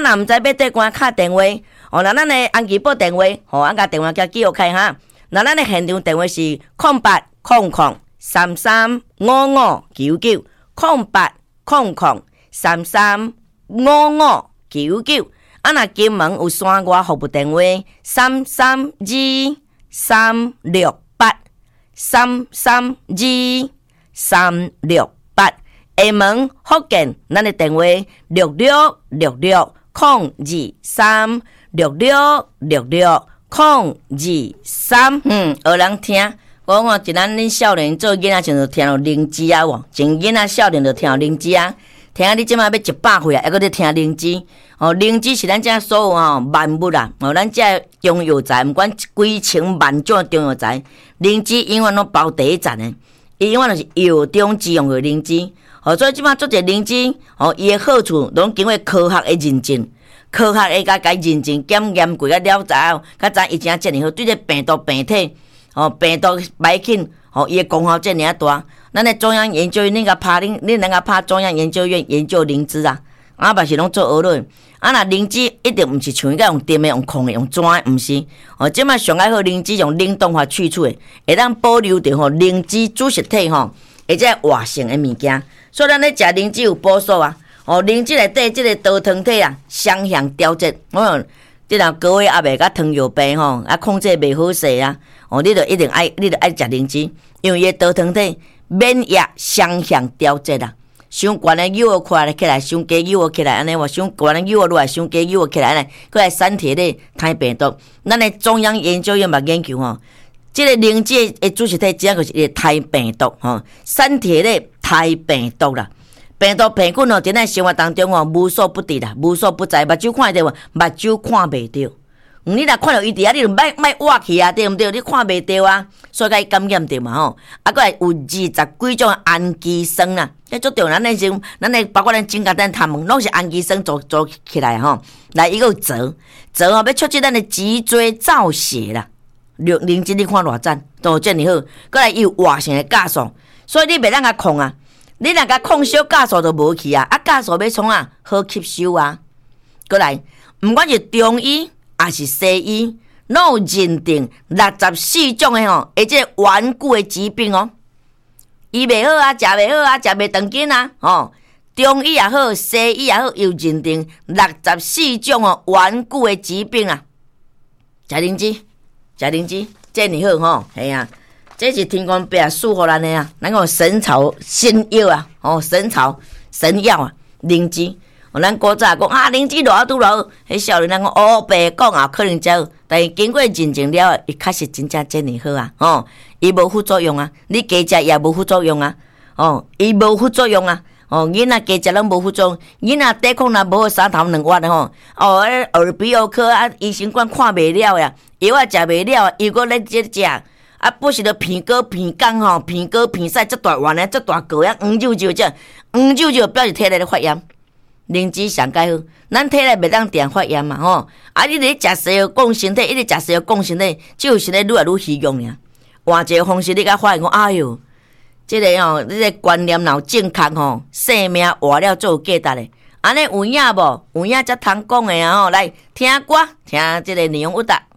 若毋知要对官敲电话，哦，那咱的安吉报电话，吼，甲电话叫记录开哈。那咱的现场电话是0800335599，0800335599。啊，若金门有山外服务电话332368，332368。厦门福建，咱的电话66660236660623。学人听，我看一咱恁少年做囡仔时就听到灵芝啊，从囡仔少年就听到灵芝啊，听你即马要100岁啊，还搁咧听灵芝。哦，灵芝是咱遮所有万物啦，咱遮中药材，毋管几千万种中药材，灵芝永远拢包第一站的，伊永远就是药中之用的灵芝。所以即马做者灵芝，伊的好处拢经过科学的认证，科学的甲认证检验过，甲了解后，甲知伊真正好，对这病毒病体，病毒歹菌，伊的功效真尔大。咱的中央研究院，恁能甲拍中央研究院研究灵芝啊？啊，嘛是拢做学论。啊，若灵芝一定毋是像伊甲用电的、用控的、用怎的，毋是。即摆上爱好灵芝用冷冻法去除的，会当保留着灵芝主食体或者活性的物件。所以咱咧食灵芝有补素啊。灵芝内底即个多糖体啊，双向调节。即若高血压袂甲糖尿病控制袂好势啊。你着一定爱食灵芝，因为伊多糖体免疫双向调节啦。伤悬的诱惑起来，伤低诱惑起来，安尼话伤悬的诱惑落来，伤低诱惑起来安尼，佮来散体咧杀病毒。咱的中央研究院嘛研究即个灵芝的主食体只个是会杀病毒散体咧杀病毒啦。病毒病菌伫咱生活当中无所不伫啦，无所不在，目睭看得到，目睭看袂到。你若看到伊伫你就莫挖去啊，对毋对？你看袂到啊，所以甲伊感染着嘛啊，佮来有20几种氨基酸啦，迄足着咱的包括咱指甲咱头毛，拢是氨基酸做起来来伊个折要促进咱的脊椎造血啦。灵芝你看偌赞，都遮尔好，佮来伊有活性的酵素，所以你袂当甲控啊。你若甲控小酵素就无去啊，酵素要创好吸收啊。佮来，毋管是中医还是西医，拢有认定64种的而且顽固的疾病医袂好啊，食袂好啊，食袂长紧啊中医也好，西医也好，有认定64种顽固的疾病啊。食灵芝，这么好系啊。这是天公伯赐予咱的啊，咱讲神草仙药啊，神药啊，灵芝。咱古早讲灵芝偌拄偌好，迄少年人讲白讲啊，可能才好，但是经过认证了，伊确实真正真好啊，伊无副作用啊，你加食也无副作用啊，伊无副作用啊，囡仔加食拢无副作用，囡仔抵抗力无好3头2弯的耳鼻喉科啊，医生管看袂了呀，药啊食袂了，伊搁咧食。啊，不是着鼻哥鼻干鼻哥鼻屎这大弯的，这大个呀，黄舅这表示体内咧发炎。灵芝上介好，咱体内袂当定发炎嘛你咧食西药降身体，一直食西药降身体，只有身体愈来愈虚弱尔。换一个方式，你甲发现讲，哎哟，这个你个观念若正确性命活了做有价值的，安尼有影无？有影才通讲的来听歌，听这个内容有达。